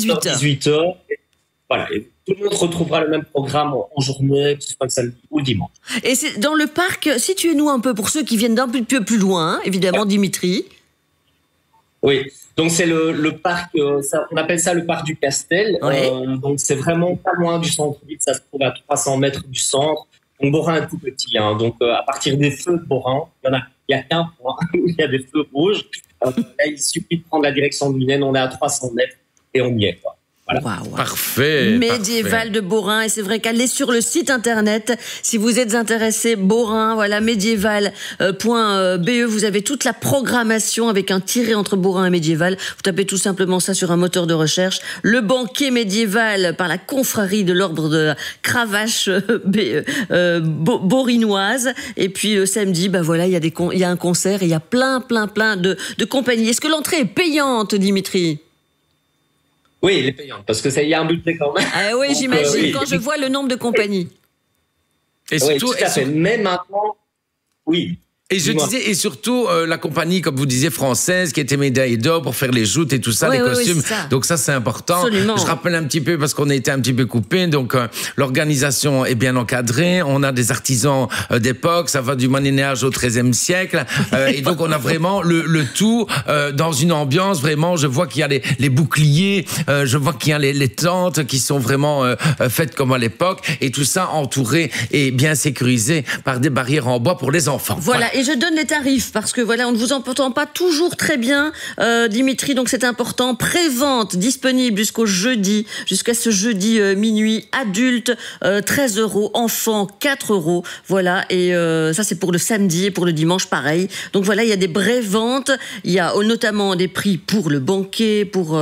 18h. 18h. Voilà. Et tout le monde retrouvera le même programme en journée, que ce soit le samedi ou le dimanche. Et c'est dans le parc, situez-nous un peu pour ceux qui viennent d'un peu plus loin, hein, évidemment, Dimitri. Oui, donc c'est le parc, on appelle ça le parc du Castel. Ouais. Donc c'est vraiment pas loin du centre-ville, ça se trouve à 300 mètres du centre. Donc Borin est tout petit, hein. Donc à partir des feux de Borin, il y a qu'un point où il y a des feux rouges. Là, il suffit de prendre la direction de Mylène, on est à 300 mètres et on y est, quoi. Voilà. Wow. Parfait. Médiéval de Borin, et c'est vrai qu'allez sur le site internet si vous êtes intéressé. Borin, voilà, médiéval.be, vous avez toute la programmation avec un tiret entre Borin et Médiéval. Vous tapez tout simplement ça sur un moteur de recherche. Le banquet médiéval par la confrérie de l'ordre de la cravache borinoise. Et puis le samedi, voilà, il y a un concert et il y a plein de compagnies. Est-ce que l'entrée est payante, Dimitri? Oui, il est payant, parce que il y a un budget quand même. Ah oui, j'imagine, oui. quand je vois le nombre de compagnies. Et surtout, oui, tout à fait. Mais maintenant, oui. Et je disais, et surtout, la compagnie, comme vous disiez, française, qui était médaillée d'or pour faire les joutes et tout ça, Oui, les oui, costumes. oui, c'est ça. Donc ça, c'est important. Absolument. Je rappelle un petit peu, parce qu'on a été un petit peu coupé, donc l'organisation est bien encadrée, on a des artisans d'époque, ça va du Moyen-Âge au XIIIe siècle, et donc on a vraiment le tout dans une ambiance, vraiment, je vois qu'il y a les boucliers, je vois qu'il y a les tentes qui sont vraiment faites comme à l'époque, et tout ça entouré et bien sécurisé par des barrières en bois pour les enfants. Voilà, et je donne les tarifs parce que voilà, on ne vous entend pas toujours très bien, Dimitri, donc c'est important. Prévente disponible jusqu'à ce jeudi minuit. Adulte 13 €, enfant 4 €. Voilà, et ça c'est pour le samedi et pour le dimanche pareil. Donc voilà, il y a des préventes, il y a notamment des prix pour le banquet, pour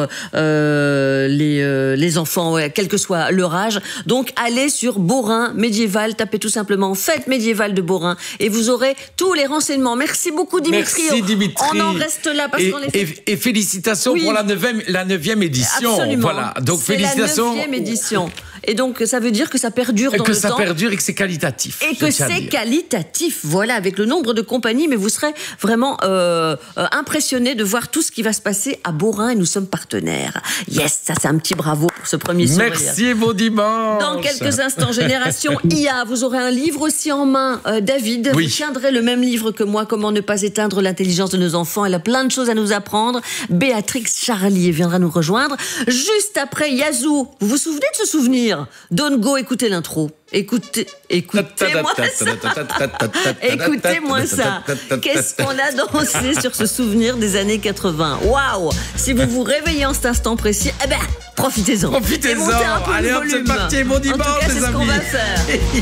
les enfants, ouais, quel que soit leur âge. Donc allez sur Borin Médiéval, tapez tout simplement Fête médiévale de Borin et vous aurez tous les renseignements. Merci beaucoup, Dimitri. Merci, Dimitri. On en reste là parce qu'on est... Et félicitations pour la 9e édition. Absolument. Voilà. Donc c'est félicitations. la 9e édition. Et donc ça veut dire que ça perdure dans le temps. Que ça perdure et que c'est qualitatif. Et que c'est qualitatif. Voilà, avec le nombre de compagnies, mais vous serez vraiment impressionné de voir tout ce qui va se passer à Borin et nous sommes partenaires. Yes, ça c'est un petit bravo pour ce premier sourire. Merci, bon dimanche. Dans quelques instants, Génération IA, vous aurez un livre aussi en main, David. Oui. Vous tiendrez le même livre que moi, Comment ne pas éteindre l'intelligence de nos enfants. Elle a plein de choses à nous apprendre. Béatrix Charlier viendra nous rejoindre. Juste après, Yazoo. Vous vous souvenez de ce souvenir? Don't Go, écoutez l'intro. Écoutez-moi ça. Écoutez-moi ça. Qu'est-ce qu'on a dansé sur ce souvenir des années 80. Waouh! Si vous vous réveillez en cet instant précis, profitez-en. Profitez-en. Et montez un peu Allez le hop, c'est volume. parti. Bon dimanche, en tout cas, les c'est ce qu'on amis. va faire.